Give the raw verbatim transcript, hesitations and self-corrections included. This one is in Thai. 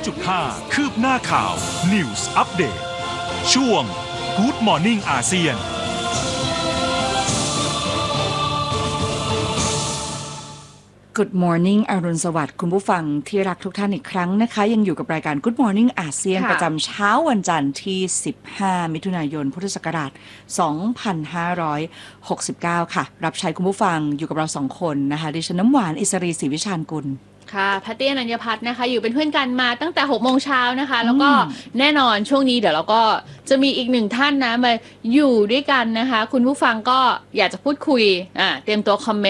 จุดห้า คืบหน้าข่าว News Update ช่วง Good Morning อาเซียน Good morning อรุณสวัสดิ์คุณผู้ฟังที่รักทุกท่านอีกครั้งนะคะยังอยู่กับรายการ Good Morning อาเซียนประจำเช้าวันจันทร์ที่สิบห้ามิถุนายนพุทธศักราชสองพันห้าร้อยหกสิบเก้าค่ะรับใช้คุณผู้ฟังอยู่กับเราสองคนนะคะดิฉันน้ำหวานอิสรีศรีวิชาญกุลค่ะแพทตี้อนัญญพัฒน์นะคะอยู่เป็นเพื่อนกันมาตั้งแต่หกโมงเช้านะคะแล้วก็แน่นอนช่วงนี้เดี๋ยวเราก็จะมีอีกหนึ่งท่านนะมาอยู่ด้วยกันนะคะคุณผู้ฟังก็อยากจะพูดคุยอ่าเตรียมตัวคอมเม